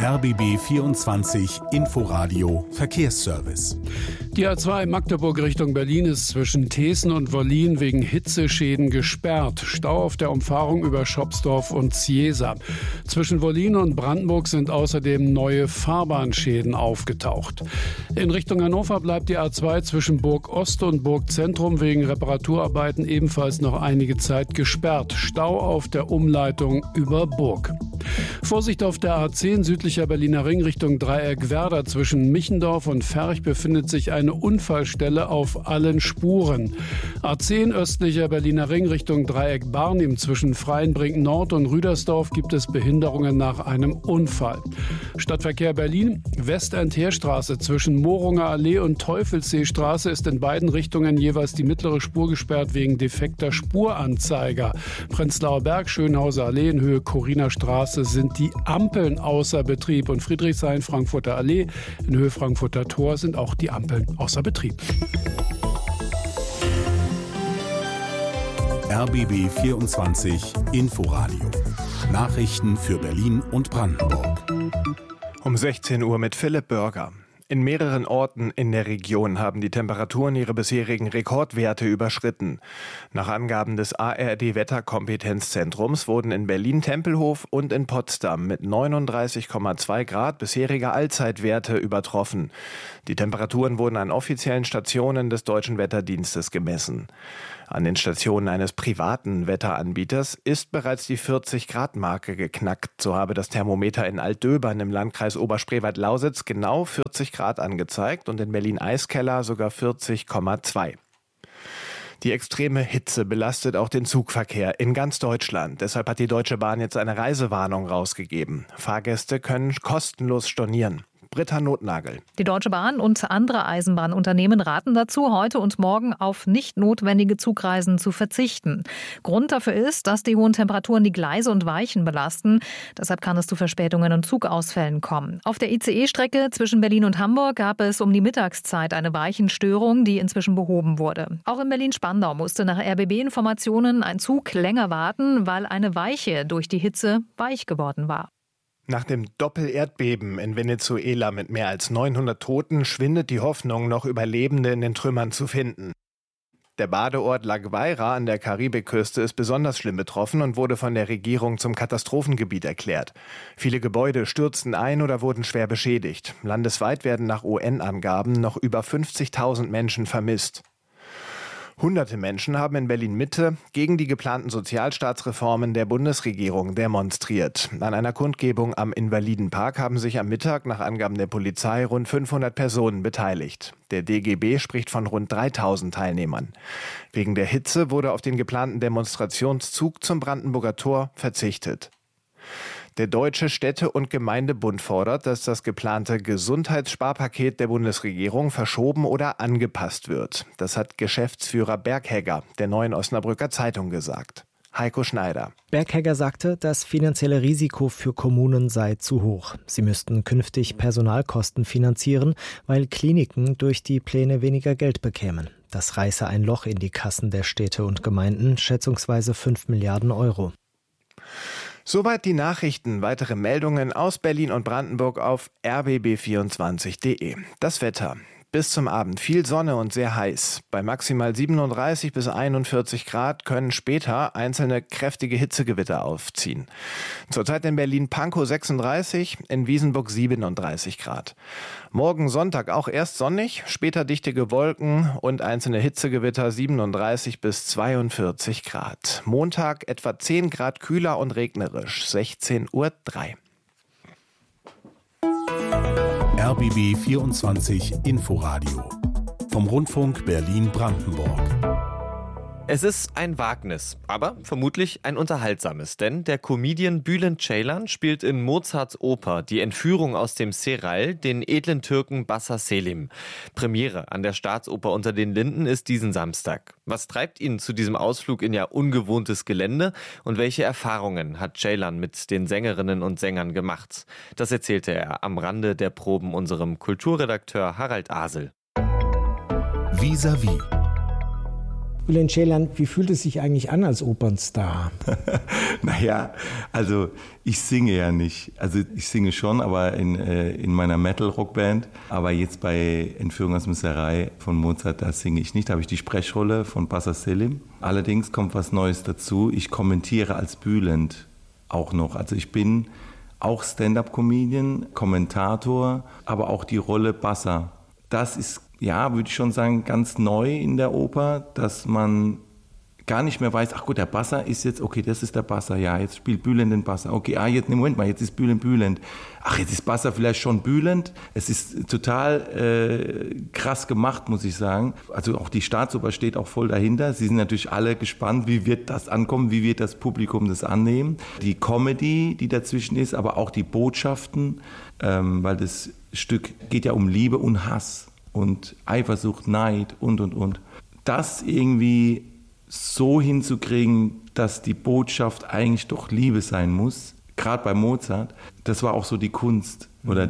RBB 24 Inforadio Verkehrsservice. Die A2 Magdeburg Richtung Berlin ist zwischen Thesen und Wollin wegen Hitzeschäden gesperrt. Stau auf der Umfahrung über Schopsdorf und Ziesa. Zwischen Wollin und Brandenburg sind außerdem neue Fahrbahnschäden aufgetaucht. In Richtung Hannover bleibt die A2 zwischen Burg Ost und Burg Zentrum wegen Reparaturarbeiten ebenfalls noch einige Zeit gesperrt. Stau auf der Umleitung über Burg. Vorsicht auf der A10 südlicher Berliner Ring Richtung Dreieck Werder. Zwischen Michendorf und Ferch befindet sich eine Unfallstelle auf allen Spuren. A10 östlicher Berliner Ring Richtung Dreieck Barnim. Zwischen Freienbrink Nord und Rüdersdorf gibt es Behinderungen nach einem Unfall. Stadtverkehr Berlin, Westend-Heerstraße zwischen Mohrunger Allee und Teufelsseestraße ist in beiden Richtungen jeweils die mittlere Spur gesperrt wegen defekter Spuranzeiger. Prenzlauer Berg, Schönhauser Allee in Höhe Coriner Straße sind die Ampeln außer Betrieb und Friedrichshain, Frankfurter Allee in Höhe Frankfurter Tor sind auch die Ampeln außer Betrieb. RBB 24 Inforadio. Nachrichten für Berlin und Brandenburg. Um 16 Uhr mit Philipp Bürger. In mehreren Orten in der Region haben die Temperaturen ihre bisherigen Rekordwerte überschritten. Nach Angaben des ARD-Wetterkompetenzzentrums wurden in Berlin-Tempelhof und in Potsdam mit 39,2 Grad bisherige Allzeitwerte übertroffen. Die Temperaturen wurden an offiziellen Stationen des Deutschen Wetterdienstes gemessen. An den Stationen eines privaten Wetteranbieters ist bereits die 40-Grad-Marke geknackt. So habe das Thermometer in Altdöbern im Landkreis Oberspreewald-Lausitz genau 40 Grad angezeigt und in Berlin-Eiskeller sogar 40,2. Die extreme Hitze belastet auch den Zugverkehr in ganz Deutschland. Deshalb hat die Deutsche Bahn jetzt eine Reisewarnung rausgegeben. Fahrgäste können kostenlos stornieren. Britta Notnagel. Die Deutsche Bahn und andere Eisenbahnunternehmen raten dazu, heute und morgen auf nicht notwendige Zugreisen zu verzichten. Grund dafür ist, dass die hohen Temperaturen die Gleise und Weichen belasten. Deshalb kann es zu Verspätungen und Zugausfällen kommen. Auf der ICE-Strecke zwischen Berlin und Hamburg gab es um die Mittagszeit eine Weichenstörung, die inzwischen behoben wurde. Auch in Berlin-Spandau musste nach RBB-Informationen ein Zug länger warten, weil eine Weiche durch die Hitze weich geworden war. Nach dem Doppel-Erdbeben in Venezuela mit mehr als 900 Toten schwindet die Hoffnung, noch Überlebende in den Trümmern zu finden. Der Badeort La Guaira an der Karibikküste ist besonders schlimm betroffen und wurde von der Regierung zum Katastrophengebiet erklärt. Viele Gebäude stürzten ein oder wurden schwer beschädigt. Landesweit werden nach UN-Angaben noch über 50.000 Menschen vermisst. Hunderte Menschen haben in Berlin-Mitte gegen die geplanten Sozialstaatsreformen der Bundesregierung demonstriert. An einer Kundgebung am Invalidenpark haben sich am Mittag nach Angaben der Polizei rund 500 Personen beteiligt. Der DGB spricht von rund 3.000 Teilnehmern. Wegen der Hitze wurde auf den geplanten Demonstrationszug zum Brandenburger Tor verzichtet. Der Deutsche Städte- und Gemeindebund fordert, dass das geplante Gesundheitssparpaket der Bundesregierung verschoben oder angepasst wird. Das hat Geschäftsführer Berghegger der Neuen Osnabrücker Zeitung gesagt. Heiko Schneider. Berghegger sagte, das finanzielle Risiko für Kommunen sei zu hoch. Sie müssten künftig Personalkosten finanzieren, weil Kliniken durch die Pläne weniger Geld bekämen. Das reiße ein Loch in die Kassen der Städte und Gemeinden, schätzungsweise 5 Milliarden Euro. Soweit die Nachrichten. Weitere Meldungen aus Berlin und Brandenburg auf rbb24.de. Das Wetter. Bis zum Abend viel Sonne und sehr heiß. Bei maximal 37 bis 41 Grad können später einzelne kräftige Hitzegewitter aufziehen. Zurzeit in Berlin-Pankow 36, in Wiesenburg 37 Grad. Morgen Sonntag auch erst sonnig, später dichtige Wolken und einzelne Hitzegewitter 37 bis 42 Grad. Montag etwa 10 Grad kühler und regnerisch, 16:03 Uhr. RBB 24 Inforadio vom Rundfunk Berlin-Brandenburg. Es ist ein Wagnis, aber vermutlich ein unterhaltsames, denn der Comedian Bülent Ceylan spielt in Mozarts Oper Die Entführung aus dem Serail den edlen Türken Bassa Selim. Premiere an der Staatsoper unter den Linden ist diesen Samstag. Was treibt ihn zu diesem Ausflug in ja ungewohntes Gelände und welche Erfahrungen hat Ceylan mit den Sängerinnen und Sängern gemacht? Das erzählte er am Rande der Proben unserem Kulturredakteur Harald Asel. Vis-à-vis. Bülent Ceylan, wie fühlt es sich eigentlich an als Opernstar? Naja, also ich singe ja nicht. Also ich singe schon, aber in meiner Metal-Rockband. Aber jetzt bei Entführung aus Misserei von Mozart, da singe ich nicht. Da habe ich die Sprechrolle von Passer Selim. Allerdings kommt was Neues dazu. Ich kommentiere als Bülent auch noch. Also ich bin auch Stand-up-Comedian, Kommentator, aber auch die Rolle Basser. Das ist, ja, würde ich schon sagen, ganz neu in der Oper, dass man gar nicht mehr weiß, ach gut, der Basser ist jetzt, okay, das ist der Basser, ja, jetzt spielt Bülent den Basser. Okay, jetzt, Moment mal, jetzt ist Bülent. Ach, jetzt ist Basser vielleicht schon Bülent. Es ist total krass gemacht, muss ich sagen. Also auch die Staatsoper steht auch voll dahinter. Sie sind natürlich alle gespannt, wie wird das ankommen, wie wird das Publikum das annehmen. Die Comedy, die dazwischen ist, aber auch die Botschaften, weil das Stück geht ja um Liebe und Hass und Eifersucht, Neid und. Das irgendwie so hinzukriegen, dass die Botschaft eigentlich doch Liebe sein muss, gerade bei Mozart, das war auch so die Kunst oder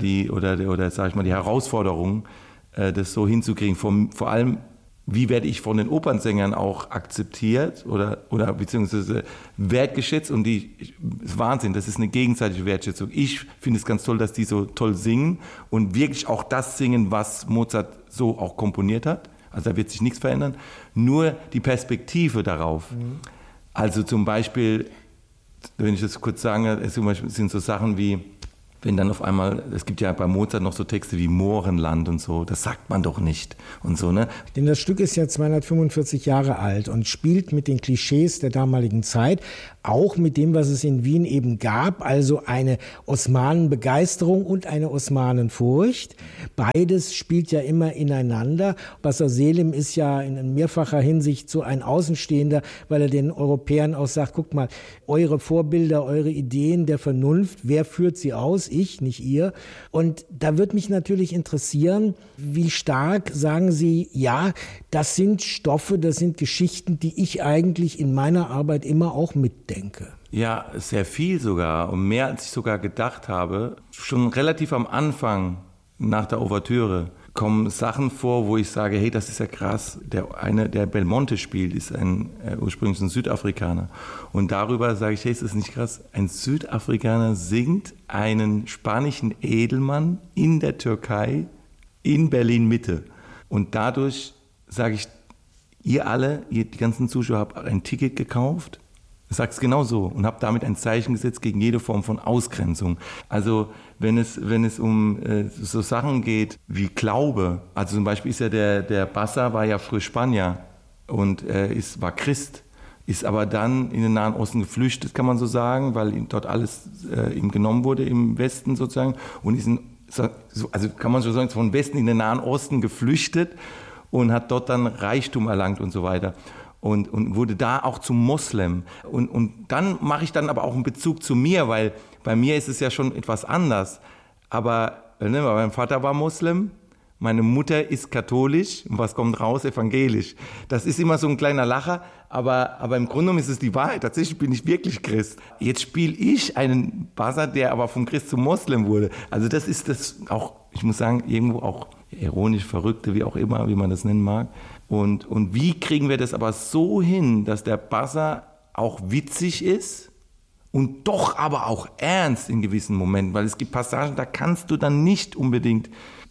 sag ich mal, die Herausforderung, das so hinzukriegen. Vor allem, wie werde ich von den Opernsängern auch akzeptiert oder beziehungsweise wertgeschätzt, und das ist Wahnsinn, das ist eine gegenseitige Wertschätzung. Ich finde es ganz toll, dass die so toll singen und wirklich auch das singen, was Mozart so auch komponiert hat. Also da wird sich nichts verändern, nur die Perspektive darauf. Also zum Beispiel, wenn ich das kurz sage, sind so Sachen wie, wenn dann auf einmal, es gibt ja bei Mozart noch so Texte wie Mohrenland und so, das sagt man doch nicht und so, ne? Denn das Stück ist ja 245 Jahre alt und spielt mit den Klischees der damaligen Zeit, auch mit dem, was es in Wien eben gab, also eine Osmanenbegeisterung und eine Osmanenfurcht. Beides spielt ja immer ineinander. Passer Selim ist ja in mehrfacher Hinsicht so ein Außenstehender, weil er den Europäern auch sagt, guckt mal, eure Vorbilder, eure Ideen der Vernunft, wer führt sie aus? Ich, nicht ihr. Und da würde mich natürlich interessieren, wie stark sagen Sie, ja, das sind Stoffe, das sind Geschichten, die ich eigentlich in meiner Arbeit immer auch mitdenke. Ja, sehr viel sogar und mehr als ich sogar gedacht habe. Schon relativ am Anfang nach der Ouvertüre kommen Sachen vor, wo ich sage, hey, das ist ja krass. Der Belmonte spielt, ist ursprünglich ein Südafrikaner. Und darüber sage ich, hey, ist das nicht krass? Ein Südafrikaner singt einen spanischen Edelmann in der Türkei in Berlin-Mitte. Und dadurch sage ich, ihr alle, die ganzen Zuschauer, habt ein Ticket gekauft. Ich sage es genau so und habe damit ein Zeichen gesetzt gegen jede Form von Ausgrenzung. Also wenn es um so Sachen geht wie Glaube, also zum Beispiel ist ja der Basser war ja früher Spanier und war Christ, ist aber dann in den Nahen Osten geflüchtet, kann man so sagen, weil ihm dort alles ihm genommen wurde im Westen sozusagen und ist also kann man so sagen, von Westen in den Nahen Osten geflüchtet und hat dort dann Reichtum erlangt und so weiter. Und wurde da auch zum Moslem. Und dann mache ich dann aber auch einen Bezug zu mir, weil bei mir ist es ja schon etwas anders. Aber mein Vater war Moslem, meine Mutter ist katholisch und was kommt raus? Evangelisch. Das ist immer so ein kleiner Lacher, aber im Grunde genommen ist es die Wahrheit. Tatsächlich bin ich wirklich Christ. Jetzt spiele ich einen Basser, der aber vom Christ zum Moslem wurde. Also das ist das auch, ich muss sagen, irgendwo auch ironisch, verrückte, wie auch immer, wie man das nennen mag. Und wie kriegen wir das aber so hin, dass der Basser auch witzig ist und doch aber auch ernst in gewissen Momenten? Weil es gibt Passagen, da kannst du dann nicht unbedingt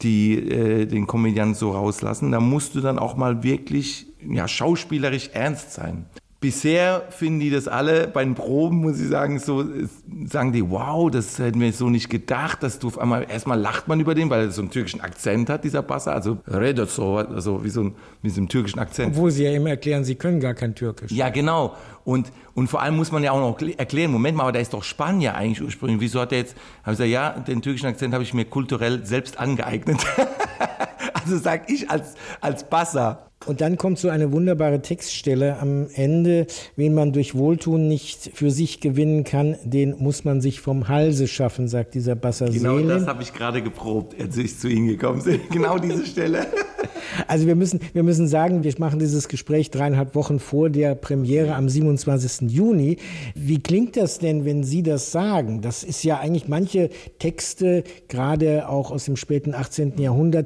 den Komödianten so rauslassen. Da musst du dann auch mal wirklich schauspielerisch ernst sein. Bisher finden die das alle bei den Proben, muss ich sagen, so sagen die, wow, das hätten wir so nicht gedacht, dass du auf einmal, erstmal lacht man über den, weil er so einen türkischen Akzent hat, dieser Basser, also redet so, also wie so einem türkischen Akzent. Obwohl sie ja immer erklären, sie können gar kein Türkisch. Ja, genau. Und vor allem muss man ja auch noch erklären, Moment mal, aber der ist doch Spanier eigentlich ursprünglich. Wieso hat der jetzt, habe ich gesagt, ja, den türkischen Akzent habe ich mir kulturell selbst angeeignet. Also sag ich als Basser. Und dann kommt so eine wunderbare Textstelle am Ende, wen man durch Wohltun nicht für sich gewinnen kann, den muss man sich vom Halse schaffen, sagt dieser Passer Selim. Genau das habe ich gerade geprobt, als ich zu Ihnen gekommen bin. Genau diese Stelle. Also wir müssen sagen, wir machen dieses Gespräch 3,5 Wochen vor der Premiere am 27. Juni. Wie klingt das denn, wenn Sie das sagen? Das ist ja eigentlich manche Texte, gerade auch aus dem späten 18. Jahrhundert,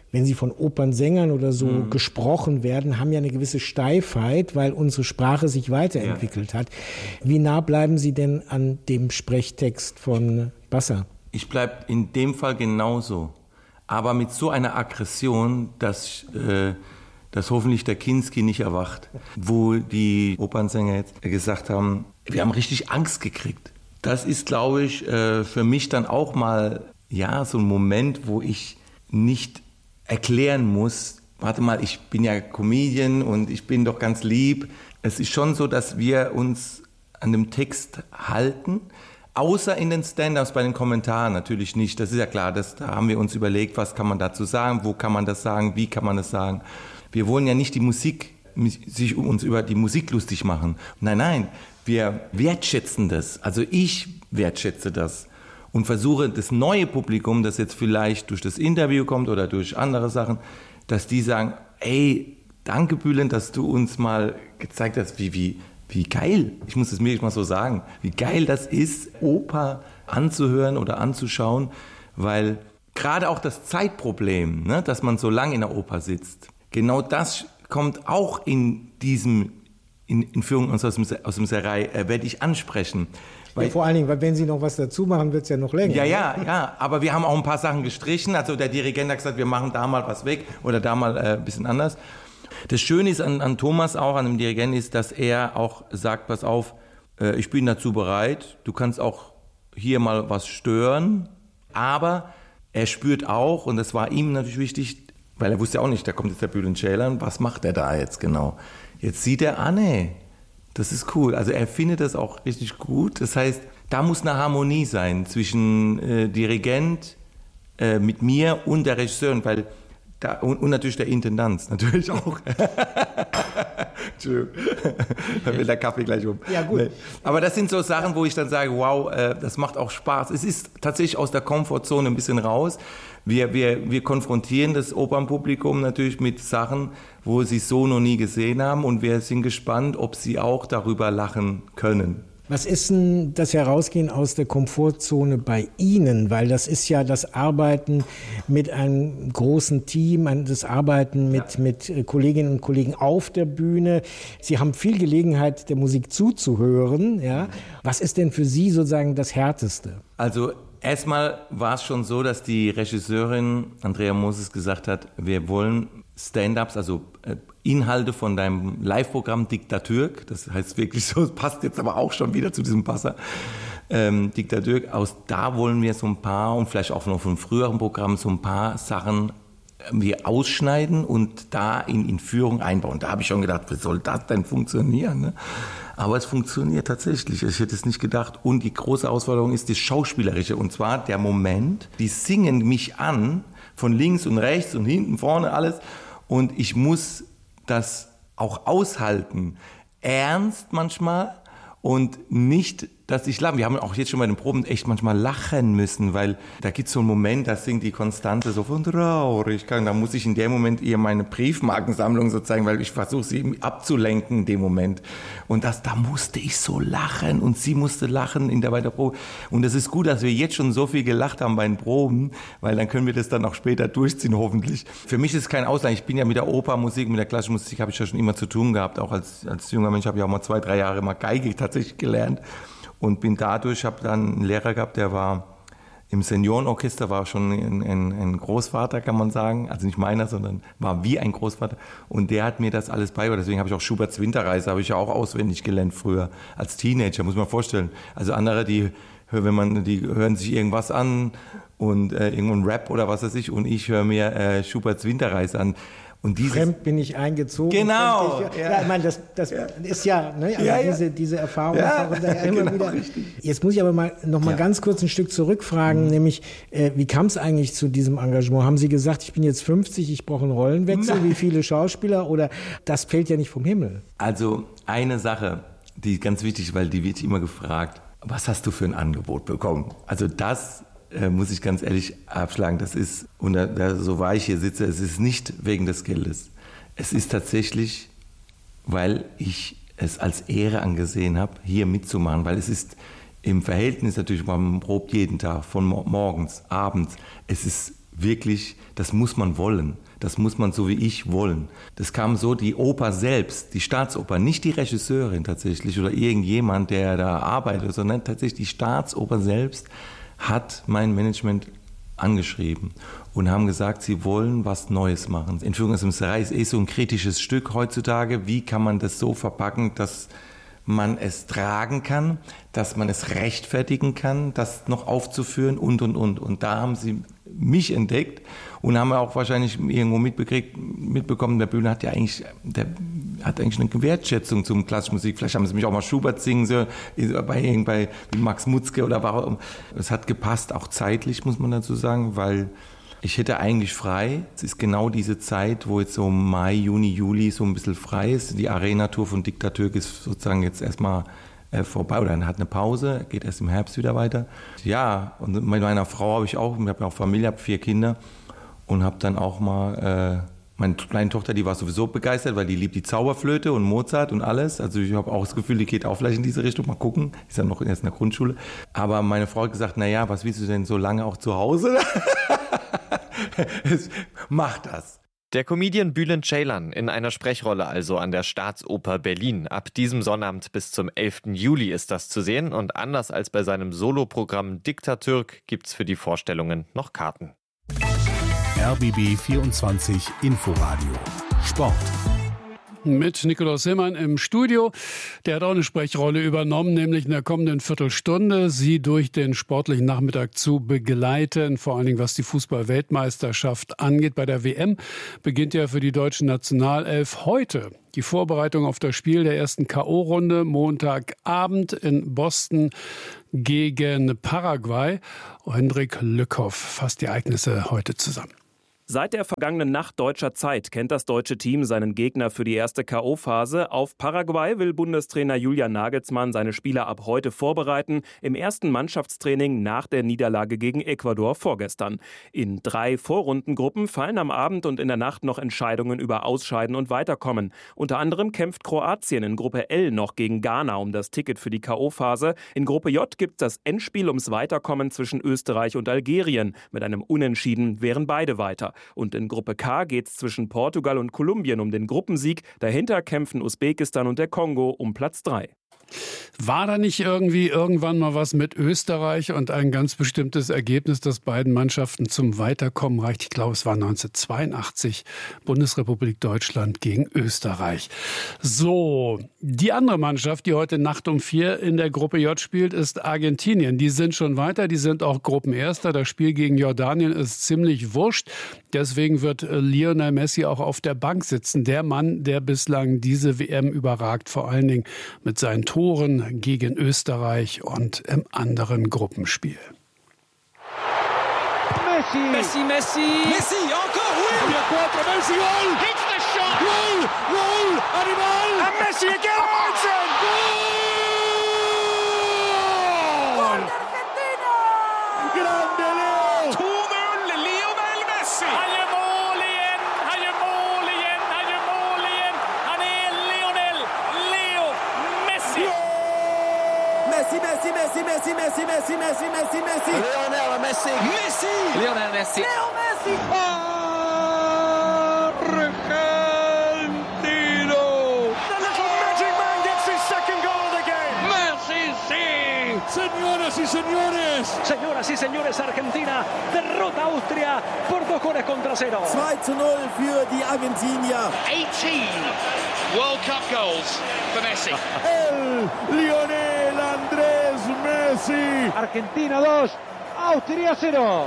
wenn sie von Opernsängern oder so gesprochen werden, haben ja eine gewisse Steifheit, weil unsere Sprache sich weiterentwickelt hat. Wie nah bleiben Sie denn an dem Sprechtext von Basser? Ich bleibe in dem Fall genauso, aber mit so einer Aggression, dass hoffentlich der Kinski nicht erwacht, wo die Opernsänger jetzt gesagt haben, wir haben richtig Angst gekriegt. Das ist, glaube ich, für mich dann auch mal so ein Moment, wo ich nicht erklären muss, warte mal, ich bin ja Comedian und ich bin doch ganz lieb. Es ist schon so, dass wir uns an dem Text halten, außer in den Stand-ups, bei den Kommentaren natürlich nicht. Das ist ja klar, da haben wir uns überlegt, was kann man dazu sagen, wo kann man das sagen, wie kann man das sagen. Wir wollen ja nicht sich uns über die Musik lustig machen. Nein, wir wertschätzen das. Also ich wertschätze das und versuche das neue Publikum, das jetzt vielleicht durch das Interview kommt oder durch andere Sachen, dass die sagen, ey, danke Bülent, dass du uns mal gezeigt hast, wie geil, ich muss es mir mal so sagen, wie geil das ist, Oper anzuhören oder anzuschauen, weil gerade auch das Zeitproblem, ne, dass man so lange in der Oper sitzt, genau das kommt auch in Führung aus dem Serai, werde ich ansprechen. Ja, vor allen Dingen, weil wenn Sie noch was dazu machen, wird es ja noch länger. Ja, aber wir haben auch ein paar Sachen gestrichen. Also der Dirigent hat gesagt, wir machen da mal was weg oder da mal ein bisschen anders. Das Schöne ist an Thomas auch, an dem Dirigenten, ist, dass er auch sagt, pass auf, ich bin dazu bereit, du kannst auch hier mal was stören, aber er spürt auch, und das war ihm natürlich wichtig, weil er wusste auch nicht, da kommt jetzt der Bülent Ceylan, was macht er da jetzt genau? Jetzt sieht er, nee, das ist cool. Also er findet das auch richtig gut. Das heißt, da muss eine Harmonie sein zwischen Dirigent mit mir und der Regisseurin, weil und natürlich der Intendant, natürlich auch. Entschuldigung, da will der Kaffee gleich um. Ja, gut. Aber das sind so Sachen, wo ich dann sage, wow, das macht auch Spaß. Es ist tatsächlich aus der Komfortzone ein bisschen raus. Wir konfrontieren das Opernpublikum natürlich mit Sachen, wo sie so noch nie gesehen haben, und wir sind gespannt, ob sie auch darüber lachen können. Was ist denn das Herausgehen aus der Komfortzone bei Ihnen? Weil das ist ja das Arbeiten mit einem großen Team, das Arbeiten mit Kolleginnen und Kollegen auf der Bühne. Sie haben viel Gelegenheit, der Musik zuzuhören. Ja? Was ist denn für Sie sozusagen das Härteste? Also erstmal war es schon so, dass die Regisseurin Andrea Moses gesagt hat, wir wollen Stand-ups, also Inhalte von deinem Live-Programm Diktatürk, das heißt wirklich so, es passt jetzt aber auch schon wieder zu diesem Passer, Diktatürk, da wollen wir so ein paar, und vielleicht auch noch von früheren Programmen, so ein paar Sachen wir ausschneiden und da in Führung einbauen. Da habe ich schon gedacht, wie soll das denn funktionieren? Ne? Aber es funktioniert tatsächlich, ich hätte es nicht gedacht. Und die große Herausforderung ist das Schauspielerische, und zwar der Moment, die singen mich an, von links und rechts und hinten, vorne, alles, und ich muss das auch aushalten. Ernst manchmal und nicht, dass ich lache. Wir haben auch jetzt schon bei den Proben echt manchmal lachen müssen, weil da gibt es so einen Moment, da singt die Konstante so von Traurigkeit. Da muss ich in dem Moment ihr meine Briefmarkensammlung so zeigen, weil ich versuche, sie abzulenken in dem Moment. Und da musste ich so lachen und sie musste lachen in der Weiterprobe. Und es ist gut, dass wir jetzt schon so viel gelacht haben bei den Proben, weil dann können wir das dann auch später durchziehen, hoffentlich. Für mich ist es kein Ausland. Ich bin ja mit der Opermusik, mit der klassischen Musik habe ich ja schon immer zu tun gehabt. Auch als junger Mensch habe ich auch mal 2-3 Jahre mal Geige tatsächlich gelernt. Und bin dadurch, habe dann einen Lehrer gehabt, der war im Seniorenorchester, war schon ein Großvater, kann man sagen. Also nicht meiner, sondern war wie ein Großvater. Und der hat mir das alles beigebracht. Deswegen habe ich auch Schuberts Winterreise, habe ich ja auch auswendig gelernt früher, als Teenager, muss man vorstellen. Also andere, die hören sich irgendwas an und irgendein Rap oder was weiß ich, und ich höre mir Schuberts Winterreise an. Und Fremd bin ich eingezogen. Genau. Ich meine, das ist ja, ne, diese Erfahrung. Immer wieder. Richtig. Jetzt muss ich aber noch mal ganz kurz ein Stück zurückfragen, nämlich, wie kam es eigentlich zu diesem Engagement? Haben Sie gesagt, ich bin jetzt 50, ich brauche einen Rollenwechsel, wie viele Schauspieler, oder das fällt ja nicht vom Himmel? Also eine Sache, die ganz wichtig ist, weil die wird immer gefragt, was hast du für ein Angebot bekommen? Also das muss ich ganz ehrlich abschlagen, das ist, und so wahr ich hier sitze, es ist nicht wegen des Geldes. Es ist tatsächlich, weil ich es als Ehre angesehen habe, hier mitzumachen, weil es ist im Verhältnis natürlich, man probt jeden Tag, von morgens, abends, es ist wirklich, das muss man wollen. Das muss man so wie ich wollen. Das kam so, die Oper selbst, die Staatsoper, nicht die Regisseurin tatsächlich oder irgendjemand, der da arbeitet, sondern tatsächlich die Staatsoper selbst hat mein Management angeschrieben und haben gesagt, sie wollen was Neues machen. Entführung aus dem Serail ist so ein kritisches Stück heutzutage. Wie kann man das so verpacken, dass man es tragen kann, dass man es rechtfertigen kann, das noch aufzuführen und. Und da haben sie mich entdeckt und haben auch wahrscheinlich irgendwo mitbekommen, der Bühler hat ja eigentlich eine Wertschätzung zum klassischen Musik. Vielleicht haben sie mich auch mal Schubert singen so, bei Max Mutzke oder warum. Es hat gepasst, auch zeitlich, muss man dazu sagen, weil ich hätte eigentlich frei. Es ist genau diese Zeit, wo jetzt so Mai, Juni, Juli so ein bisschen frei ist. Die Arena-Tour von Diktatürk ist sozusagen jetzt erstmal vorbei oder hat eine Pause, geht erst im Herbst wieder weiter. Ja, und mit meiner Frau habe ich ja auch Familie, habe 4 Kinder und habe dann auch mal meine kleine Tochter, die war sowieso begeistert, weil die liebt die Zauberflöte und Mozart und alles. Also ich habe auch das Gefühl, die geht auch vielleicht in diese Richtung. Mal gucken, ist ja noch erst in der Grundschule. Aber meine Frau hat gesagt, naja, was willst du denn so lange auch zu Hause? Mach das. Der Comedian Bülent Ceylan in einer Sprechrolle also an der Staatsoper Berlin. Ab diesem Sonnabend bis zum 11. Juli ist das zu sehen und anders als bei seinem Soloprogramm Diktatürk gibt's für die Vorstellungen noch Karten. RBB 24 Inforadio Sport. Mit Nikolaus Hillmann im Studio. Der hat auch eine Sprechrolle übernommen, nämlich in der kommenden Viertelstunde, Sie durch den sportlichen Nachmittag zu begleiten. Vor allen Dingen, was die Fußball-Weltmeisterschaft angeht. Bei der WM beginnt ja für die deutsche Nationalelf heute die Vorbereitung auf das Spiel der ersten K.O.-Runde. Montagabend in Boston gegen Paraguay. Hendrik Lückhoff fasst die Ereignisse heute zusammen. Seit der vergangenen Nacht deutscher Zeit kennt das deutsche Team seinen Gegner für die erste K.O.-Phase. Auf Paraguay will Bundestrainer Julian Nagelsmann seine Spieler ab heute vorbereiten, im ersten Mannschaftstraining nach der Niederlage gegen Ecuador vorgestern. In 3 Vorrundengruppen fallen am Abend und in der Nacht noch Entscheidungen über Ausscheiden und Weiterkommen. Unter anderem kämpft Kroatien in Gruppe L noch gegen Ghana um das Ticket für die K.O.-Phase. In Gruppe J gibt es das Endspiel ums Weiterkommen zwischen Österreich und Algerien. Mit einem Unentschieden wären beide weiter. Und in Gruppe K geht es zwischen Portugal und Kolumbien um den Gruppensieg. Dahinter kämpfen Usbekistan und der Kongo um Platz 3. War da nicht irgendwann mal was mit Österreich und ein ganz bestimmtes Ergebnis, das beiden Mannschaften zum Weiterkommen reicht? Ich glaube, es war 1982, Bundesrepublik Deutschland gegen Österreich. So, die andere Mannschaft, die heute Nacht um 4 in der Gruppe J spielt, ist Argentinien. Die sind schon weiter, die sind auch Gruppenerster. Das Spiel gegen Jordanien ist ziemlich wurscht. Deswegen wird Lionel Messi auch auf der Bank sitzen. Der Mann, der bislang diese WM überragt, vor allen Dingen mit seinen Toren gegen Österreich und im anderen Gruppenspiel. Messi, Messi, Messi, Messi, encore, oui, Messi, Goal, hits the shot, Goal, Animal, and Messi again, Goal, Argentina, grande Leo, 2-0, Lionel Messi, han gör mål igen, han är Lionel, Leo Messi. Messi. Lionel Messi. Lionel Messi. Leo Messi. Argentino. The little magic man gets his second goal of the game. Messi, sí. Señoras y señores. Señoras y señores, Argentina derrota a Austria por 2-0. 2-0 für die Argentinier. 18 World Cup goals for Messi. Lionel Andrés Messi. Argentina 2, Austria 0.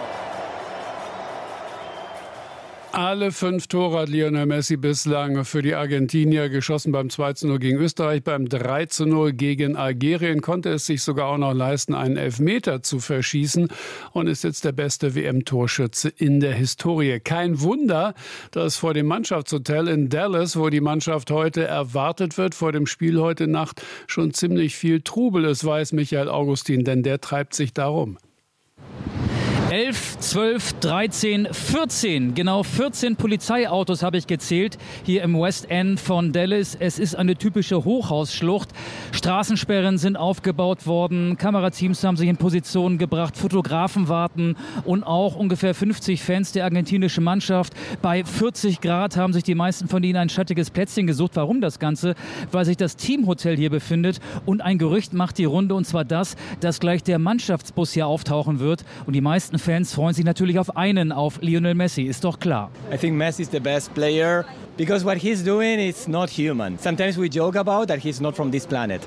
Alle 5 Tore hat Lionel Messi bislang für die Argentinier geschossen. Beim 2-0 gegen Österreich, beim 3-0 gegen Algerien konnte es sich sogar auch noch leisten, einen Elfmeter zu verschießen und ist jetzt der beste WM-Torschütze in der Historie. Kein Wunder, dass vor dem Mannschaftshotel in Dallas, wo die Mannschaft heute erwartet wird, vor dem Spiel heute Nacht schon ziemlich viel Trubel ist, weiß Michael Augustin, denn der treibt sich darum. 11, 12, 13, 14. Genau 14 Polizeiautos habe ich gezählt hier im West End von Dallas. Es ist eine typische Hochhausschlucht. Straßensperren sind aufgebaut worden. Kamerateams haben sich in Position gebracht. Fotografen warten und auch ungefähr 50 Fans der argentinischen Mannschaft. Bei 40 Grad haben sich die meisten von ihnen ein schattiges Plätzchen gesucht. Warum das Ganze? Weil sich das Teamhotel hier befindet. Und ein Gerücht macht die Runde, und zwar das, dass gleich der Mannschaftsbus hier auftauchen wird. Und die meisten Fans freuen sich natürlich auf Lionel Messi, ist doch klar. I think Messi is the best player because what he's doing is not human. Sometimes we joke about that he's not from this planet.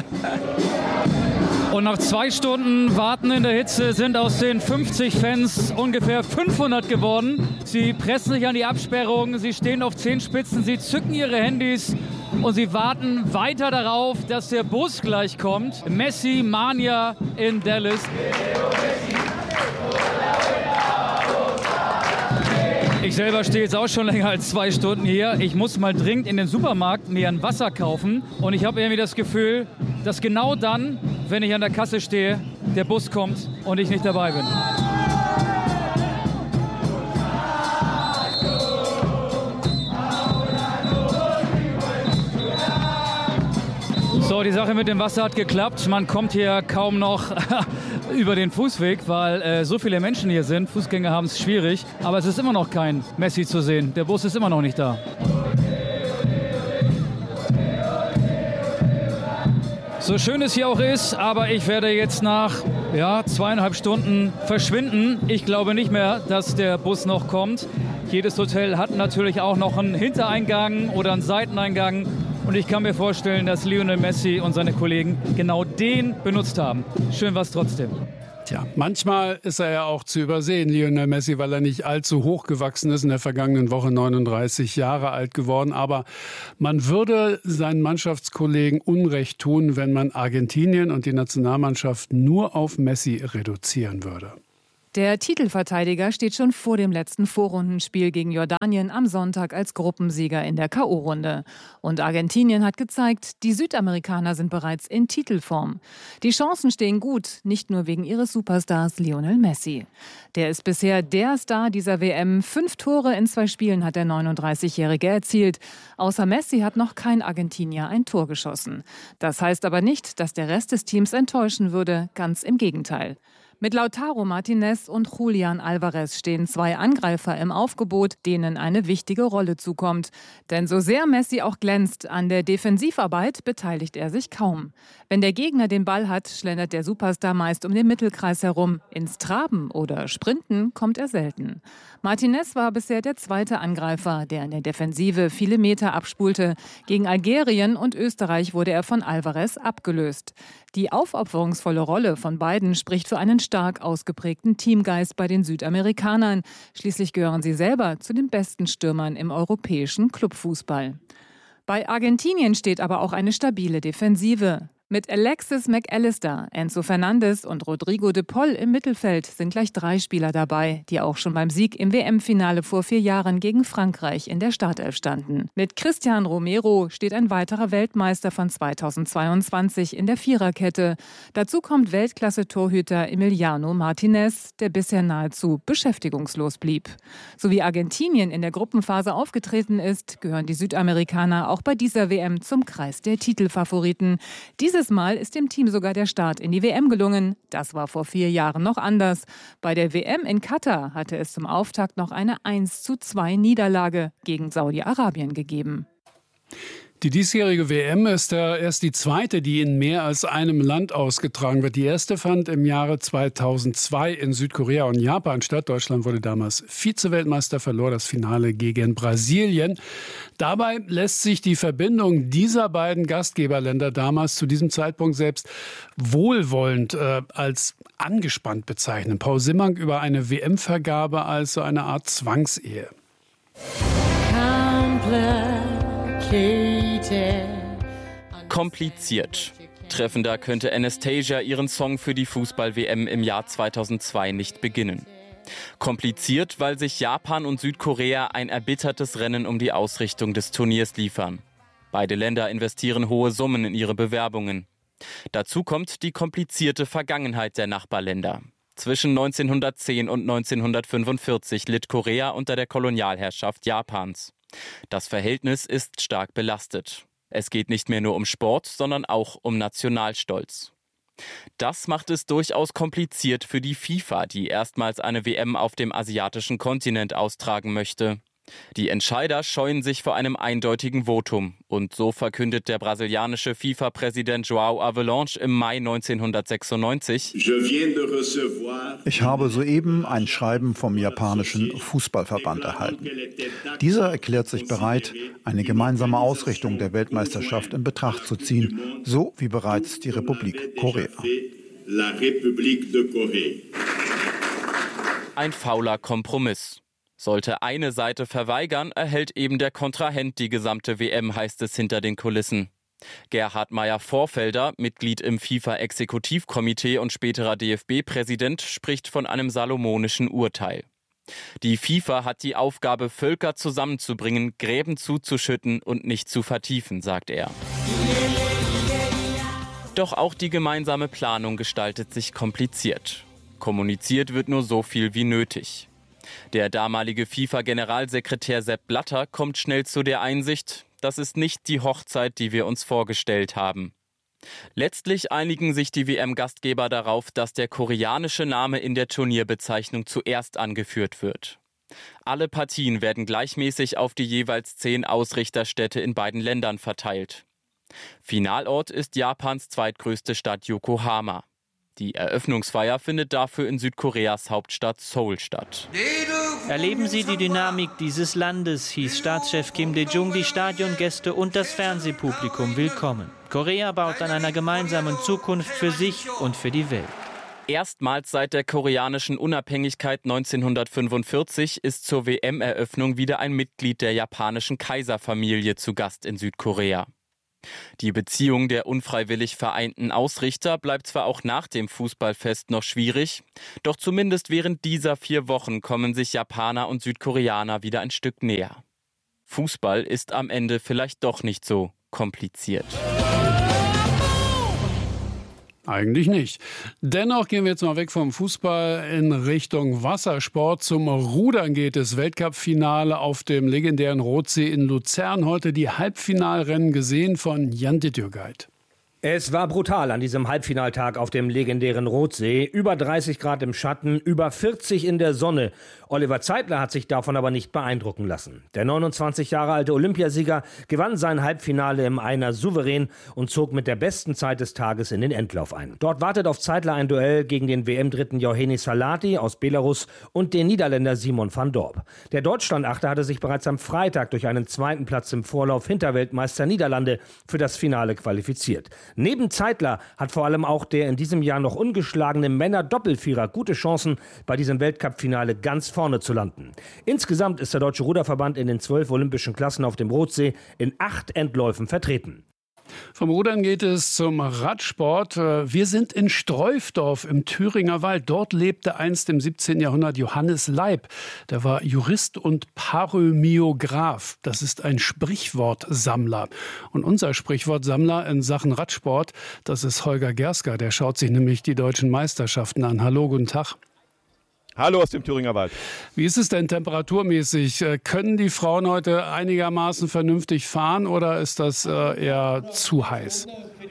Und nach 2 Stunden Warten in der Hitze sind aus den 50 Fans ungefähr 500 geworden. Sie pressen sich an die Absperrung, sie stehen auf Zehenspitzen, sie zücken ihre Handys und sie warten weiter darauf, dass der Bus gleich kommt. Messi Mania in Dallas. Ich selber stehe jetzt auch schon länger als 2 Stunden hier. Ich muss mal dringend in den Supermarkt mir ein Wasser kaufen. Und ich habe irgendwie das Gefühl, dass genau dann, wenn ich an der Kasse stehe, der Bus kommt und ich nicht dabei bin. So, die Sache mit dem Wasser hat geklappt. Man kommt hier kaum noch über den Fußweg, weil so viele Menschen hier sind. Fußgänger haben es schwierig. Aber es ist immer noch kein Messi zu sehen. Der Bus ist immer noch nicht da. So schön es hier auch ist, aber ich werde jetzt nach 2,5 Stunden verschwinden. Ich glaube nicht mehr, dass der Bus noch kommt. Jedes Hotel hat natürlich auch noch einen Hintereingang oder einen Seiteneingang. Und ich kann mir vorstellen, dass Lionel Messi und seine Kollegen genau den benutzt haben. Schön war's trotzdem. Tja, manchmal ist er ja auch zu übersehen, Lionel Messi, weil er nicht allzu hoch gewachsen ist. In der vergangenen Woche 39 Jahre alt geworden. Aber man würde seinen Mannschaftskollegen Unrecht tun, wenn man Argentinien und die Nationalmannschaft nur auf Messi reduzieren würde. Der Titelverteidiger steht schon vor dem letzten Vorrundenspiel gegen Jordanien am Sonntag als Gruppensieger in der K.O.-Runde. Und Argentinien hat gezeigt, die Südamerikaner sind bereits in Titelform. Die Chancen stehen gut, nicht nur wegen ihres Superstars Lionel Messi. Der ist bisher der Star dieser WM. 5 Tore in 2 Spielen hat der 39-Jährige erzielt. Außer Messi hat noch kein Argentinier ein Tor geschossen. Das heißt aber nicht, dass der Rest des Teams enttäuschen würde, ganz im Gegenteil. Mit Lautaro Martinez und Julian Alvarez stehen 2 Angreifer im Aufgebot, denen eine wichtige Rolle zukommt. Denn so sehr Messi auch glänzt, an der Defensivarbeit beteiligt er sich kaum. Wenn der Gegner den Ball hat, schlendert der Superstar meist um den Mittelkreis herum. Ins Traben oder Sprinten kommt er selten. Martinez war bisher der 2. Angreifer, der in der Defensive viele Meter abspulte. Gegen Algerien und Österreich wurde er von Alvarez abgelöst. Die aufopferungsvolle Rolle von beiden spricht für einen stark ausgeprägten Teamgeist bei den Südamerikanern. Schließlich gehören sie selber zu den besten Stürmern im europäischen Clubfußball. Bei Argentinien steht aber auch eine stabile Defensive. Mit Alexis McAllister, Enzo Fernandes und Rodrigo de Paul im Mittelfeld sind gleich 3 Spieler dabei, die auch schon beim Sieg im WM-Finale vor 4 Jahren gegen Frankreich in der Startelf standen. Mit Cristian Romero steht ein weiterer Weltmeister von 2022 in der Viererkette. Dazu kommt Weltklasse-Torhüter Emiliano Martinez, der bisher nahezu beschäftigungslos blieb. So wie Argentinien in der Gruppenphase aufgetreten ist, gehören die Südamerikaner auch bei dieser WM zum Kreis der Titelfavoriten. Dieses Mal ist dem Team sogar der Start in die WM gelungen. Das war vor 4 Jahren noch anders. Bei der WM in Katar hatte es zum Auftakt noch eine 1:2 Niederlage gegen Saudi-Arabien gegeben. Die diesjährige WM ist erst die 2., die in mehr als einem Land ausgetragen wird. Die erste fand im Jahre 2002 in Südkorea und Japan statt. Deutschland wurde damals Vize-Weltmeister, verlor das Finale gegen Brasilien. Dabei lässt sich die Verbindung dieser beiden Gastgeberländer damals zu diesem Zeitpunkt selbst wohlwollend als angespannt bezeichnen. Paul Simmank über eine WM-Vergabe als so eine Art Zwangsehe. Kompliziert. Treffender könnte Anastasia ihren Song für die Fußball-WM im Jahr 2002 nicht beginnen. Kompliziert, weil sich Japan und Südkorea ein erbittertes Rennen um die Ausrichtung des Turniers liefern. Beide Länder investieren hohe Summen in ihre Bewerbungen. Dazu kommt die komplizierte Vergangenheit der Nachbarländer. Zwischen 1910 und 1945 litt Korea unter der Kolonialherrschaft Japans. Das Verhältnis ist stark belastet. Es geht nicht mehr nur um Sport, sondern auch um Nationalstolz. Das macht es durchaus kompliziert für die FIFA, die erstmals eine WM auf dem asiatischen Kontinent austragen möchte. Die Entscheider scheuen sich vor einem eindeutigen Votum. Und so verkündet der brasilianische FIFA-Präsident João Havelange im Mai 1996: Ich habe soeben ein Schreiben vom japanischen Fußballverband erhalten. Dieser erklärt sich bereit, eine gemeinsame Ausrichtung der Weltmeisterschaft in Betracht zu ziehen, so wie bereits die Republik Korea. Ein fauler Kompromiss. Sollte eine Seite verweigern, erhält eben der Kontrahent die gesamte WM, heißt es hinter den Kulissen. Gerhard Meyer-Vorfelder, Mitglied im FIFA-Exekutivkomitee und späterer DFB-Präsident, spricht von einem salomonischen Urteil. Die FIFA hat die Aufgabe, Völker zusammenzubringen, Gräben zuzuschütten und nicht zu vertiefen, sagt er. Doch auch die gemeinsame Planung gestaltet sich kompliziert. Kommuniziert wird nur so viel wie nötig. Der damalige FIFA-Generalsekretär Sepp Blatter kommt schnell zu der Einsicht, das ist nicht die Hochzeit, die wir uns vorgestellt haben. Letztlich einigen sich die WM-Gastgeber darauf, dass der koreanische Name in der Turnierbezeichnung zuerst angeführt wird. Alle Partien werden gleichmäßig auf die jeweils 10 Ausrichterstädte in beiden Ländern verteilt. Finalort ist Japans zweitgrößte Stadt Yokohama. Die Eröffnungsfeier findet dafür in Südkoreas Hauptstadt Seoul statt. Erleben Sie die Dynamik dieses Landes, hieß Staatschef Kim Dae-jung die Stadiongäste und das Fernsehpublikum willkommen. Korea baut an einer gemeinsamen Zukunft für sich und für die Welt. Erstmals seit der koreanischen Unabhängigkeit 1945 ist zur WM-Eröffnung wieder ein Mitglied der japanischen Kaiserfamilie zu Gast in Südkorea. Die Beziehung der unfreiwillig vereinten Ausrichter bleibt zwar auch nach dem Fußballfest noch schwierig, doch zumindest während dieser 4 Wochen kommen sich Japaner und Südkoreaner wieder ein Stück näher. Fußball ist am Ende vielleicht doch nicht so kompliziert. Eigentlich nicht. Dennoch gehen wir jetzt mal weg vom Fußball in Richtung Wassersport. Zum Rudern geht es. Weltcup-Finale auf dem legendären Rothsee in Luzern. Heute die Halbfinalrennen gesehen von Jan Dittürgeit. Es war brutal an diesem Halbfinaltag auf dem legendären Rothsee. Über 30 Grad im Schatten, über 40 in der Sonne. Oliver Zeitler hat sich davon aber nicht beeindrucken lassen. Der 29 Jahre alte Olympiasieger gewann sein Halbfinale im Einer souverän und zog mit der besten Zeit des Tages in den Endlauf ein. Dort wartet auf Zeitler ein Duell gegen den WM-Dritten Johannes Salati aus Belarus und den Niederländer Simon van Dorp. Der Deutschland-Achter hatte sich bereits am Freitag durch einen 2. Platz im Vorlauf hinter Weltmeister Niederlande für das Finale qualifiziert. Neben Zeitler hat vor allem auch der in diesem Jahr noch ungeschlagene Männer-Doppelvierer gute Chancen, bei diesem Weltcup-Finale ganz vorne zu landen. Insgesamt ist der Deutsche Ruderverband in den 12 olympischen Klassen auf dem Rothsee in 8 Endläufen vertreten. Vom Rudern geht es zum Radsport. Wir sind in Streufdorf im Thüringer Wald. Dort lebte einst im 17. Jahrhundert Johannes Leib. Der war Jurist und Parömiograph. Das ist ein Sprichwortsammler. Und unser Sprichwortsammler in Sachen Radsport, das ist Holger Gersker. Der schaut sich nämlich die deutschen Meisterschaften an. Hallo, guten Tag. Hallo aus dem Thüringer Wald. Wie ist es denn temperaturmäßig? Können die Frauen heute einigermaßen vernünftig fahren oder ist das eher zu heiß?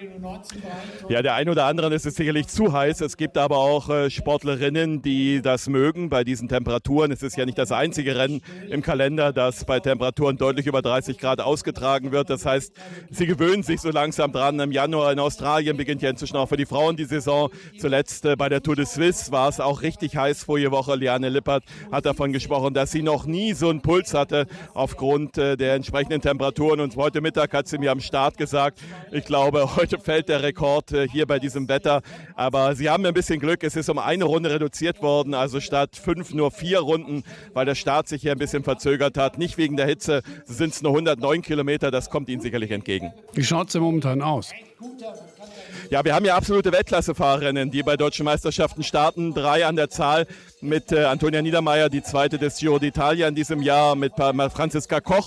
Ja, der einen oder anderen ist es sicherlich zu heiß. Es gibt aber auch Sportlerinnen, die das mögen bei diesen Temperaturen. Es ist ja nicht das einzige Rennen im Kalender, das bei Temperaturen deutlich über 30 Grad ausgetragen wird. Das heißt, sie gewöhnen sich so langsam dran. Im Januar in Australien beginnt ja inzwischen auch für die Frauen die Saison. Zuletzt bei der Tour de Suisse war es auch richtig heiß vorige Woche. Liane Lippert hat davon gesprochen, dass sie noch nie so einen Puls hatte aufgrund der entsprechenden Temperaturen. Und heute Mittag hat sie mir am Start gesagt, ich glaube, heute fällt der Rekord hier bei diesem Wetter. Aber sie haben ein bisschen Glück. Es ist um eine Runde reduziert worden, also statt 5 nur 4 Runden, weil der Start sich hier ein bisschen verzögert hat. Nicht wegen der Hitze, so sind es nur 109 Kilometer. Das kommt Ihnen sicherlich entgegen. Wie schaut es denn momentan aus? Ja, wir haben ja absolute Weltklasse-Fahrerinnen, die bei deutschen Meisterschaften starten. 3 an der Zahl mit Antonia Niedermeier, die zweite des Giro d'Italia in diesem Jahr, mit Franziska Koch,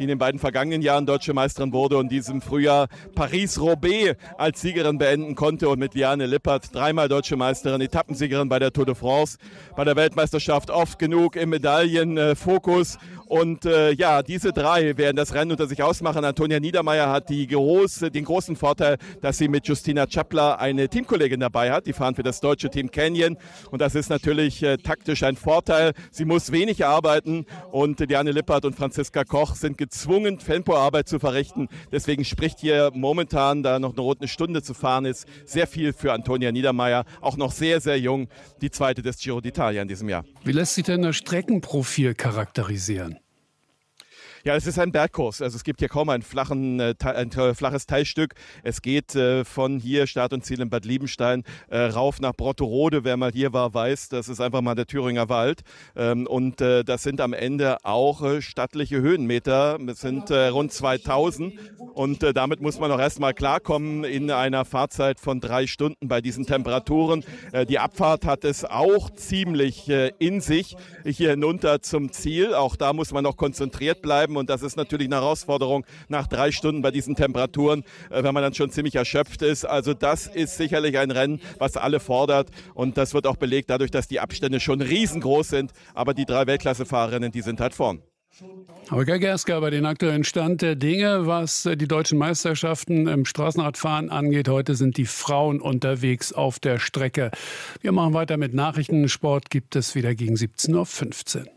die in den beiden vergangenen Jahren deutsche Meisterin wurde und diesem Frühjahr Paris-Roubaix als Siegerin beenden konnte. Und mit Liane Lippert, dreimal deutsche Meisterin, Etappensiegerin bei der Tour de France, bei der Weltmeisterschaft oft genug im Medaillenfokus. Und diese drei werden das Rennen unter sich ausmachen. Antonia Niedermaier hat den großen Vorteil, dass sie mit Justina Chapler eine Teamkollegin dabei hat. Die fahren für das deutsche Team Canyon. Und das ist natürlich taktisch ein Vorteil. Sie muss wenig arbeiten und Liane Lippert und Franziska Koch sind gezwungen, Tempoarbeit zu verrichten. Deswegen spricht hier momentan, da noch eine rund eine Stunde zu fahren ist, sehr viel für Antonia Niedermaier. Auch noch sehr, sehr jung, die zweite des Giro d'Italia in diesem Jahr. Wie lässt sich denn das Streckenprofil charakterisieren? Ja, es ist ein Bergkurs. Also es gibt hier kaum ein flaches Teilstück. Es geht von hier, Start und Ziel in Bad Liebenstein, rauf nach Brotterode. Wer mal hier war, weiß, das ist einfach mal der Thüringer Wald. Und das sind am Ende auch stattliche Höhenmeter. Es sind rund 2000. Und damit muss man auch erstmal klarkommen in einer Fahrzeit von 3 Stunden bei diesen Temperaturen. Die Abfahrt hat es auch ziemlich in sich hier hinunter zum Ziel. Auch da muss man noch konzentriert bleiben. Und das ist natürlich eine Herausforderung nach 3 Stunden bei diesen Temperaturen, wenn man dann schon ziemlich erschöpft ist. Also das ist sicherlich ein Rennen, was alle fordert. Und das wird auch belegt dadurch, dass die Abstände schon riesengroß sind. Aber die 3 Weltklassefahrerinnen, die sind halt vorn. Holger Gersker bei den aktuellen Stand der Dinge, was die deutschen Meisterschaften im Straßenradfahren angeht. Heute sind die Frauen unterwegs auf der Strecke. Wir machen weiter mit Nachrichten. Sport gibt es wieder gegen 17:15 Uhr.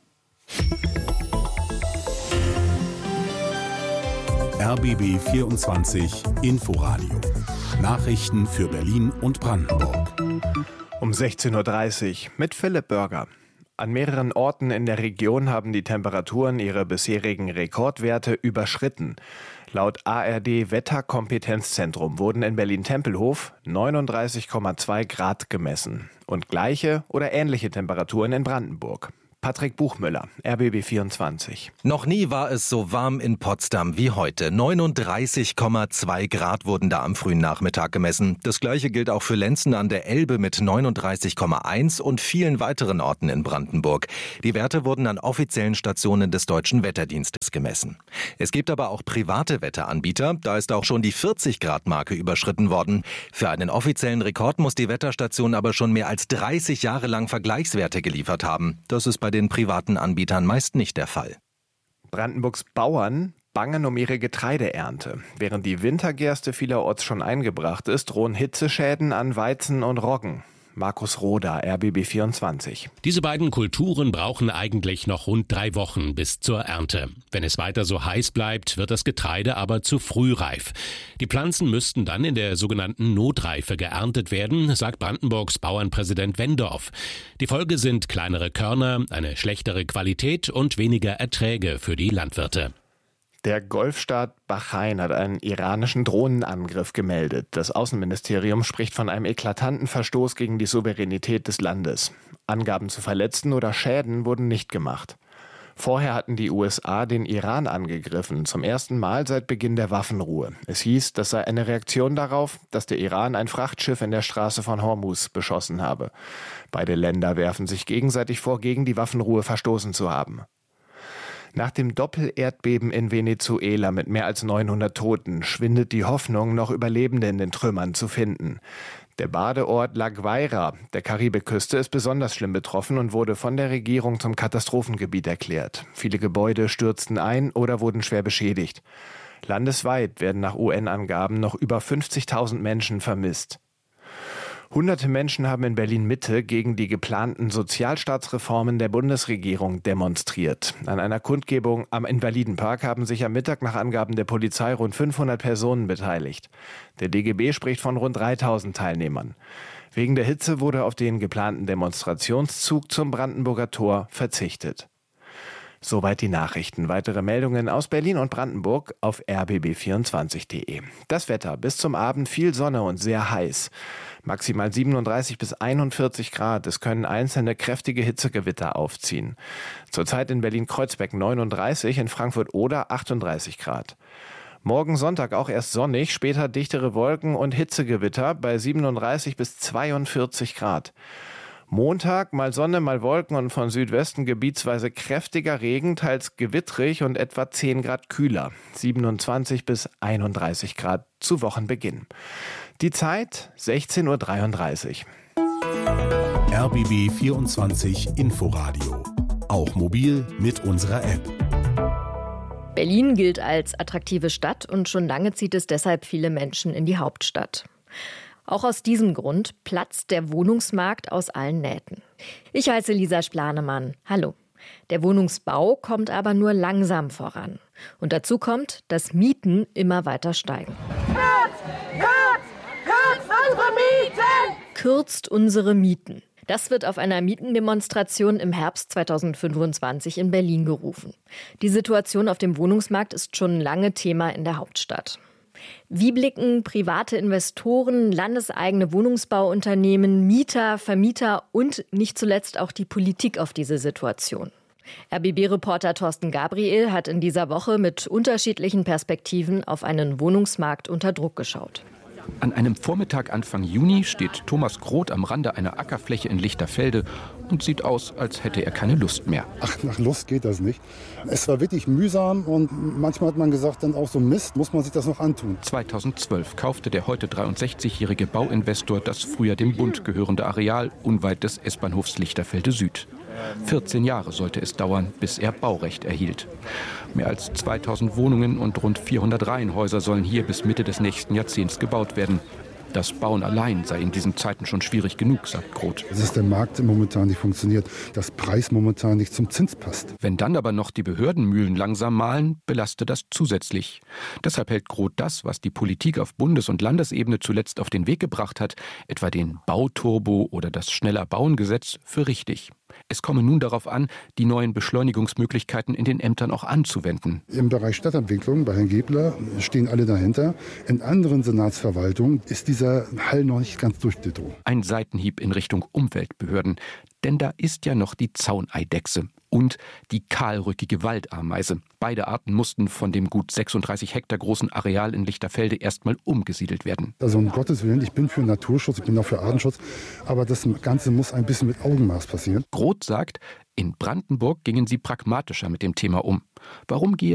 RBB 24 Inforadio. Nachrichten für Berlin und Brandenburg. Um 16:30 Uhr mit Philipp Börger. An mehreren Orten in der Region haben die Temperaturen ihre bisherigen Rekordwerte überschritten. Laut ARD Wetterkompetenzzentrum wurden in Berlin-Tempelhof 39,2 Grad gemessen und gleiche oder ähnliche Temperaturen in Brandenburg. Patrick Buchmüller, RBB 24. Noch nie war es so warm in Potsdam wie heute. 39,2 Grad wurden da am frühen Nachmittag gemessen. Das gleiche gilt auch für Lenzen an der Elbe mit 39,1 und vielen weiteren Orten in Brandenburg. Die Werte wurden an offiziellen Stationen des Deutschen Wetterdienstes gemessen. Es gibt aber auch private Wetteranbieter. Da ist auch schon die 40-Grad-Marke überschritten worden. Für einen offiziellen Rekord muss die Wetterstation aber schon mehr als 30 Jahre lang Vergleichswerte geliefert haben. Das ist bei den privaten Anbietern meist nicht der Fall. Brandenburgs Bauern bangen um ihre Getreideernte. Während die Wintergerste vielerorts schon eingebracht ist, drohen Hitzeschäden an Weizen und Roggen. Markus Roda, RBB 24. Diese beiden Kulturen brauchen eigentlich noch rund 3 Wochen bis zur Ernte. Wenn es weiter so heiß bleibt, wird das Getreide aber zu früh reif. Die Pflanzen müssten dann in der sogenannten Notreife geerntet werden, sagt Brandenburgs Bauernpräsident Wendorf. Die Folge sind kleinere Körner, eine schlechtere Qualität und weniger Erträge für die Landwirte. Der Golfstaat Bahrain hat einen iranischen Drohnenangriff gemeldet. Das Außenministerium spricht von einem eklatanten Verstoß gegen die Souveränität des Landes. Angaben zu Verletzten oder Schäden wurden nicht gemacht. Vorher hatten die USA den Iran angegriffen, zum ersten Mal seit Beginn der Waffenruhe. Es hieß, das sei eine Reaktion darauf, dass der Iran ein Frachtschiff in der Straße von Hormuz beschossen habe. Beide Länder werfen sich gegenseitig vor, gegen die Waffenruhe verstoßen zu haben. Nach dem Doppel-Erdbeben in Venezuela mit mehr als 900 Toten schwindet die Hoffnung, noch Überlebende in den Trümmern zu finden. Der Badeort La Guaira der Karibikküste ist besonders schlimm betroffen und wurde von der Regierung zum Katastrophengebiet erklärt. Viele Gebäude stürzten ein oder wurden schwer beschädigt. Landesweit werden nach UN-Angaben noch über 50.000 Menschen vermisst. Hunderte Menschen haben in Berlin-Mitte gegen die geplanten Sozialstaatsreformen der Bundesregierung demonstriert. An einer Kundgebung am Invalidenpark haben sich am Mittag nach Angaben der Polizei rund 500 Personen beteiligt. Der DGB spricht von rund 3.000 Teilnehmern. Wegen der Hitze wurde auf den geplanten Demonstrationszug zum Brandenburger Tor verzichtet. Soweit die Nachrichten. Weitere Meldungen aus Berlin und Brandenburg auf rbb24.de. Das Wetter: bis zum Abend viel Sonne und sehr heiß. Maximal 37 bis 41 Grad. Es können einzelne kräftige Hitzegewitter aufziehen. Zurzeit in Berlin-Kreuzberg 39, in Frankfurt-Oder 38 Grad. Morgen Sonntag auch erst sonnig, später dichtere Wolken und Hitzegewitter bei 37 bis 42 Grad. Montag mal Sonne, mal Wolken und von Südwesten gebietsweise kräftiger Regen, teils gewittrig und etwa 10 Grad kühler. 27 bis 31 Grad zu Wochenbeginn. Die Zeit 16:33 Uhr. RBB 24 Inforadio. Auch mobil mit unserer App. Berlin gilt als attraktive Stadt und schon lange zieht es deshalb viele Menschen in die Hauptstadt. Auch aus diesem Grund platzt der Wohnungsmarkt aus allen Nähten. Ich heiße Lisa Splanemann. Hallo. Der Wohnungsbau kommt aber nur langsam voran. Und dazu kommt, dass Mieten immer weiter steigen. Kürzt unsere Mieten! Kürzt unsere Mieten. Das wird auf einer Mietendemonstration im Herbst 2025 in Berlin gerufen. Die Situation auf dem Wohnungsmarkt ist schon lange Thema in der Hauptstadt. Wie blicken private Investoren, landeseigene Wohnungsbauunternehmen, Mieter, Vermieter und nicht zuletzt auch die Politik auf diese Situation? RBB-Reporter Thorsten Gabriel hat in dieser Woche mit unterschiedlichen Perspektiven auf einen Wohnungsmarkt unter Druck geschaut. An einem Vormittag Anfang Juni steht Thomas Groth am Rande einer Ackerfläche in Lichterfelde und sieht aus, als hätte er keine Lust mehr. Ach, nach Lust geht das nicht. Es war wirklich mühsam und manchmal hat man gesagt, dann auch so Mist, muss man sich das noch antun. 2012 kaufte der heute 63-jährige Bauinvestor das früher dem Bund gehörende Areal unweit des S-Bahnhofs Lichterfelde Süd. 14 Jahre sollte es dauern, bis er Baurecht erhielt. Mehr als 2000 Wohnungen und rund 400 Reihenhäuser sollen hier bis Mitte des nächsten Jahrzehnts gebaut werden. Das Bauen allein sei in diesen Zeiten schon schwierig genug, sagt Groth. Es ist der Markt momentan nicht funktioniert, dass Preis momentan nicht zum Zins passt. Wenn dann aber noch die Behördenmühlen langsam mahlen, belastet das zusätzlich. Deshalb hält Groth das, was die Politik auf Bundes- und Landesebene zuletzt auf den Weg gebracht hat, etwa den Bauturbo oder das Schneller-Bauen-Gesetz, für richtig. Es komme nun darauf an, die neuen Beschleunigungsmöglichkeiten in den Ämtern auch anzuwenden. Im Bereich Stadtentwicklung, bei Herrn Gebler, stehen alle dahinter. In anderen Senatsverwaltungen ist dieser Hall noch nicht ganz durchgedrungen. Ein Seitenhieb in Richtung Umweltbehörden. Denn da ist ja noch die Zauneidechse und die kahlrückige Waldameise. Beide Arten mussten von dem gut 36 Hektar großen Areal in Lichterfelde erstmal umgesiedelt werden. Also um Gottes Willen, ich bin für Naturschutz, ich bin auch für Artenschutz, aber das Ganze muss ein bisschen mit Augenmaß passieren. Groth sagt, in Brandenburg gingen sie pragmatischer mit dem Thema um. Warum gehe